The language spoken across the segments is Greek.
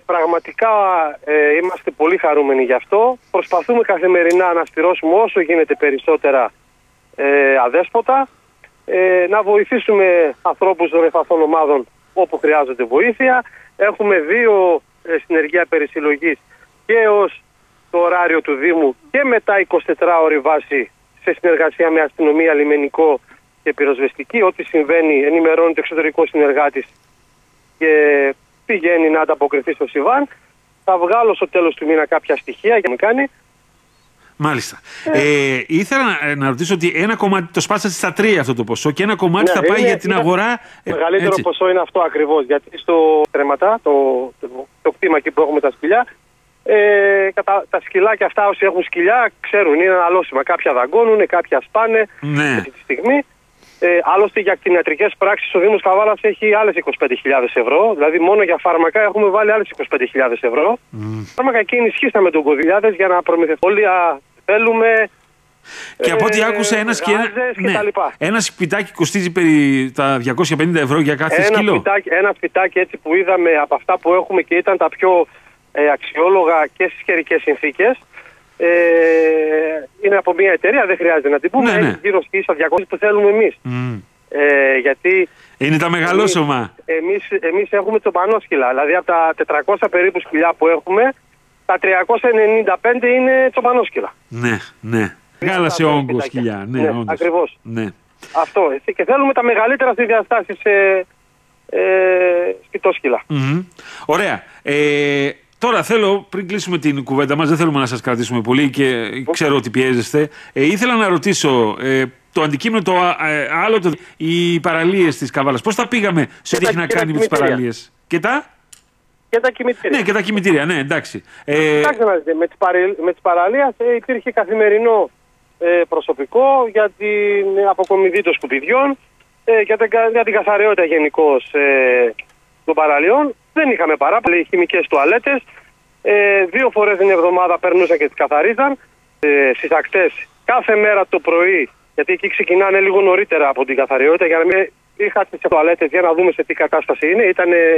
Πραγματικά είμαστε πολύ χαρούμενοι γι' αυτό. Προσπαθούμε καθημερινά να στηρώσουμε όσο γίνεται περισσότερα αδέσποτα, να βοηθήσουμε ανθρώπους των ευπαθών ομάδων όπου χρειάζονται βοήθεια. Έχουμε 2 συνεργεία περισυλλογής και ως το ωράριο του Δήμου και μετά 24ωρη βάση σε συνεργασία με αστυνομία, λιμενικό και πυροσβεστική. Ό,τι συμβαίνει ενημερώνει το εξωτερικό συνεργάτης και πηγαίνει να ανταποκριθεί στο συμβάν. Θα βγάλω στο τέλος του μήνα κάποια στοιχεία για να κάνει. Μάλιστα. Ήθελα να ρωτήσω ότι ένα κομμάτι το σπάσατε στα 3 αυτό το ποσό και ένα κομμάτι θα πάει για την αγορά. Το μεγαλύτερο ποσό είναι αυτό ακριβώς. Γιατί στο τρέματα, το κτήμα εκεί που έχουμε τα σκυλιά, τα σκυλάκια αυτά, όσοι έχουν σκυλιά, ξέρουν, είναι αναλώσιμα. Κάποια δαγκώνουν, κάποια σπάνε αυτή τη στιγμή. Άλλωστε για κτηνιατρικές πράξεις ο Δήμος Καβάλας έχει άλλες 25.000 ευρώ. Δηλαδή μόνο για φάρμακα έχουμε βάλει άλλες 25.000 ευρώ. Φάρμακα εκεί ενισχύσαμε τον κωδικάδες για να προμηθευτούμε. Όλοι θέλουμε. Και από ό,τι άκουσα ένα σπιτάκι κοστίζει περί τα 250 ευρώ για κάθε σκύλο. Ένα σπιτάκι έτσι που είδαμε από αυτά που έχουμε και ήταν τα πιο αξιόλογα και στις καιρικές συνθήκες. Είναι από μια εταιρεία, δεν χρειάζεται να την πούμε. Έχει γύρω στα 200 που θέλουμε εμείς. Γιατί είναι τα μεγαλόσωμα. Εμείς έχουμε τσοπανόσκυλα. Δηλαδή από τα 400 περίπου σκυλιά που έχουμε, τα 395 είναι τσοπανόσκυλα. Ναι. Μεγάλα σε όγκο σκυλιά. Ναι, ακριβώς. Ναι. Αυτό. Και θέλουμε τα μεγαλύτερα στις διαστάσεις σκητόσκυλα. Ωραία. Τώρα θέλω, πριν κλείσουμε την κουβέντα μας, δεν θέλουμε να σας κρατήσουμε πολύ και ξέρω ότι πιέζεστε. Ήθελα να ρωτήσω το αντικείμενο το άλλο, οι παραλίες της Καβάλας. Πώς τα πήγαμε σε ό,τι έχει να κάνει με τις παραλίες? Και τα κημητήρια. Ναι, και τα κημητήρια, ναι, εντάξει. Κοιτάξτε να δείτε, με τις παραλίες υπήρχε καθημερινό προσωπικό για την αποκομιδή των σκουπιδιών, για την καθαριότητα γενικώς των παραλιών. Δεν είχαμε παράπονο, χημικές τουαλέτες. 2 φορές την εβδομάδα περνούσαν και τις καθαρίζαν. Στις ακτές κάθε μέρα το πρωί, γιατί εκεί ξεκινάνε λίγο νωρίτερα από την καθαριότητα, για να μην είχα τις τουαλέτες για να δούμε σε τι κατάσταση είναι.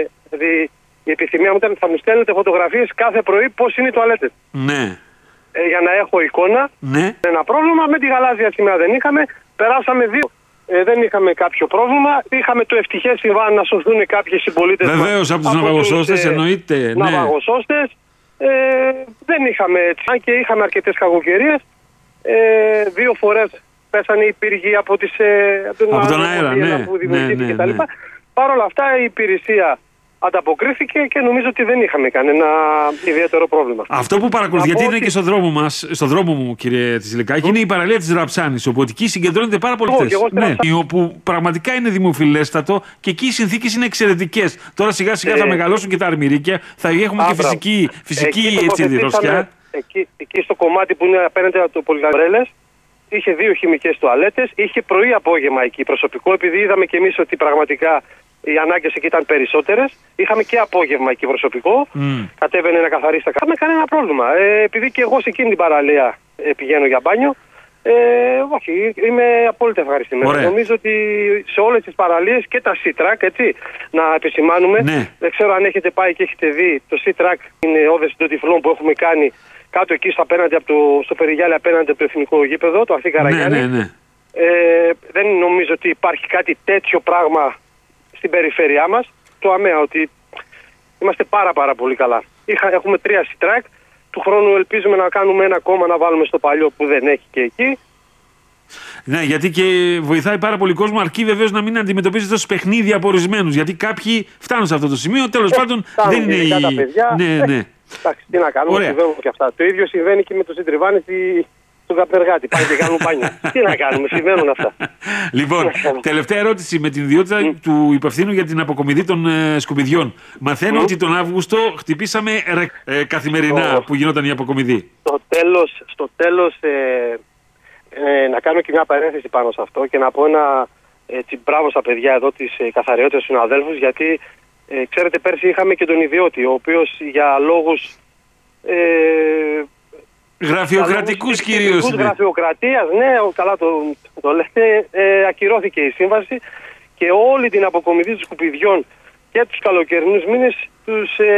Η επιθυμία μου ήταν θα μου στέλνετε φωτογραφίες κάθε πρωί πώς είναι οι τουαλέτες. Ναι. Για να έχω εικόνα. Ναι. Ένα πρόβλημα με τη γαλάζια σημαία δεν είχαμε. Περάσαμε 2. Δεν είχαμε κάποιο πρόβλημα. Είχαμε το ευτυχές συμβάν να σωθούν κάποιοι συμπολίτες. Βεβαίως από τους ναυαγοσώστες εννοείται. Ναυαγοσώστες. Δεν είχαμε έτσι. Αν και είχαμε αρκετές κακοκαιρίες. 2 φορές πέσανε οι πύργοι από τον αέρα. Που δημιουργήθηκε κτλ. Παρ' όλα αυτά η υπηρεσία ανταποκρίθηκε και νομίζω ότι δεν είχαμε κανένα ιδιαίτερο πρόβλημα. Αυτό που παρακολουθεί, γιατί είναι και στον δρόμο μου, κύριε Τσιλικάκη, είναι η παραλία της Ραψάνης, όπου εκεί συγκεντρώνεται πάρα πολλοί χτες. Όπου πραγματικά είναι δημοφιλέστατο και εκεί οι συνθήκες είναι εξαιρετικές. Τώρα σιγά σιγά θα μεγαλώσουν και τα αρμυρίκια, θα έχουμε και φυσική δροσιά. Εκεί στο κομμάτι που είναι απέναντι από το Πολυγαρέλες, είχε 2 χημικές τουαλέτες, είχε πρωί-απόγευμα εκεί προσωπικό, επειδή είδαμε κι εμείς ότι πραγματικά οι ανάγκες εκεί ήταν περισσότερες. Είχαμε και απόγευμα εκεί προσωπικό. Κατέβαινε να καθαρίσει τα κάτω. Κανένα πρόβλημα. Επειδή και εγώ σε εκείνη την παραλία πηγαίνω για μπάνιο, όχι, είμαι απόλυτα ευχαριστημένος. Νομίζω ότι σε όλες τις παραλίες και τα Sea-Track, έτσι, να επισημάνουμε. Δεν ξέρω αν έχετε πάει και έχετε δει. Το Sea-Track είναι όδες των τυφλών που έχουμε κάνει κάτω εκεί στο Περιγιάλη, απέναντι από το εθνικό γήπεδο, το Αθή Καραγιάννη. Δεν νομίζω ότι υπάρχει κάτι τέτοιο πράγμα στην περιφέρειά μας, το ΑΜΕΑ, ότι είμαστε πάρα πολύ καλά. Έχουμε 3 Sea-Track, του χρόνου ελπίζουμε να κάνουμε ένα ακόμα να βάλουμε στο παλιό που δεν έχει και εκεί. Ναι, γιατί και βοηθάει πάρα πολύ κόσμο, αρκεί βεβαίως να μην αντιμετωπίζετε ως παιχνίδια από ορισμένους, γιατί κάποιοι φτάνουν σε αυτό το σημείο, τέλος πάντων δεν είναι οι... τα παιδιά. Ναι. Εντάξει, τι να κάνουμε, συμβαίνουν και αυτά. Το ίδιο συμβαίνει και με τους συντριβάνες στον καπνεργάτη. Πάνε και κάνουν μπάνιο. Τι να κάνουμε, συμβαίνουν αυτά. Λοιπόν, τελευταία ερώτηση με την ιδιότητα του υπευθύνου για την αποκομιδή των σκουπιδιών. Μαθαίνω ότι τον Αύγουστο χτυπήσαμε καθημερινά που γινόταν η αποκομιδή. Στο τέλος, να κάνω και μια παρένθεση πάνω σε αυτό και να πω ένα μπράβο στα παιδιά εδώ της καθαριότητας του συναδέλφους, γιατί ξέρετε πέρσι είχαμε και τον ιδιώτη, ο οποίος για λόγους γραφειοκρατικούς κυρίως. Γραφειοκρατίας, ναι, καλά το λέτε, ακυρώθηκε η σύμβαση και όλη την αποκομιδή των σκουπιδιών και τους καλοκαιρινούς μήνες τους